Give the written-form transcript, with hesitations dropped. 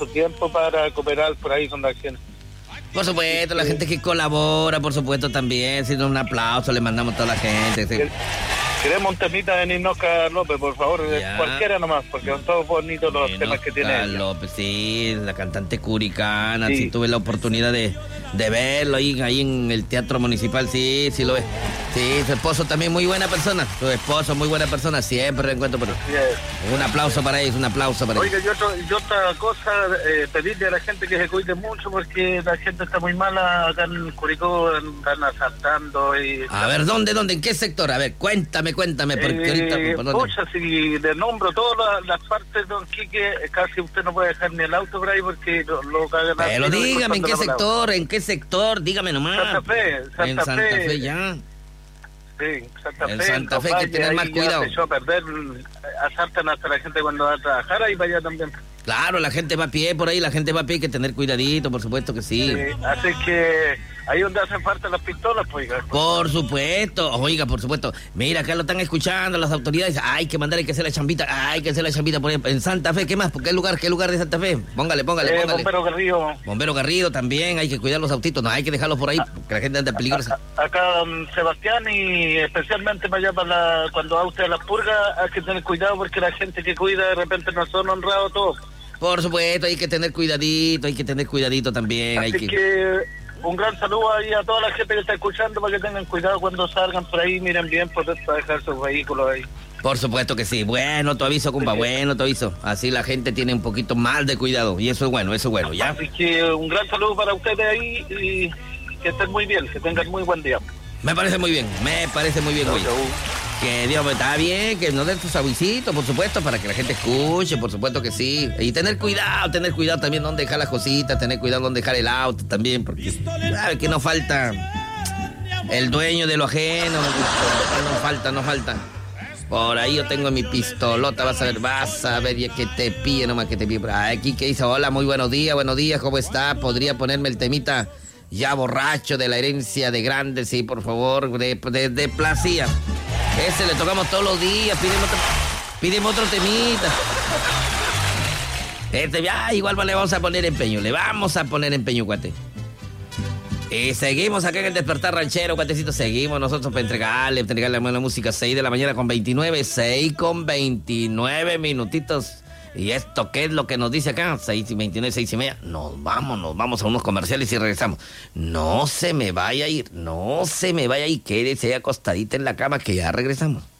tu tiempo para cooperar por ahí con la gente. Por supuesto, la gente que colabora, por supuesto, también. Si no, un aplauso le mandamos a toda la gente. Sí. Queremos un temita de Ninoca López, por favor, cualquiera nomás, porque son todos bonitos los temas que tiene ella. López, sí, la cantante curicana, Sí. sí, tuve la oportunidad de verlo ahí en el Teatro Municipal, sí lo es. Sí, su esposo también muy buena persona, siempre lo encuentro, pero un aplauso para ellos, un aplauso para ellos. Oiga, y otra cosa, pedirle a la gente que se cuide mucho, porque la gente está muy mala acá en Curicó, están asaltando y... A ver, ¿dónde? ¿En qué sector? A ver, cuéntame, porque ahorita... ¿por dónde? Pucha, si le nombro todas las partes, don Quique, casi usted no puede dejar ni el auto por ahí porque lo cagan. Pero dígame, ¿en qué sector? Dígame nomás. Santa Fe. En Santa Fe, ya. Sí, Santa Fe. En Santa Fe hay que tener más cuidado. Se echó a perder, asaltan hasta la gente cuando va a trabajar, ahí para allá también. Claro, la gente va a pie por ahí, hay que tener cuidadito, por supuesto que sí. Así que ahí donde hacen falta las pistolas, pues. Por supuesto, Mira, acá lo están escuchando las autoridades. Hay que mandar, hay que hacer la chambita por ahí. En Santa Fe, ¿qué más? ¿Qué lugar de Santa Fe? Póngale. Bombero Garrido también, hay que cuidar los autitos, no hay que dejarlos por ahí, porque la gente anda peligrosa. Acá don Sebastián, y especialmente para allá, cuando va usted a las purgas, hay que tener cuidado porque la gente que cuida de repente no son honrados todos. Por supuesto, hay que tener cuidadito también. Así que un gran saludo ahí a toda la gente que está escuchando para que tengan cuidado cuando salgan por ahí, miren bien para dejar sus vehículos ahí. Por supuesto que sí. Bueno, tu aviso, compa, Así la gente tiene un poquito más de cuidado y eso es bueno, ¿ya? Así que un gran saludo para ustedes ahí y que estén muy bien, que tengan muy buen día. Me parece muy bien, güey. Que Dios, está bien, que nos den tus avisitos, por supuesto, para que la gente escuche, por supuesto que sí. Y tener cuidado también dónde dejar las cositas, tener cuidado dónde dejar el auto también, porque sabe que no falta el dueño de lo ajeno, no falta. Por ahí yo tengo mi pistolota, vas a ver, ya que te pille nomás, que te pille. Aquí que dice, hola, muy buenos días, ¿cómo está? ¿Podría ponerme el temita ya borracho de la herencia de Grande? Sí, por favor, de Placía. Ese le tocamos todos los días, pídeme otro temita. Igual le vamos a poner empeño, cuate. Y seguimos acá en el Despertar Ranchero, cuatecito, seguimos nosotros para entregarle buena música. 6 de la mañana con 29 minutitos. ¿Y esto qué es lo que nos dice acá? 6:29, 6:30. Nos vamos a unos comerciales y regresamos. No se me vaya a ir, quédese ahí acostadita en la cama que ya regresamos.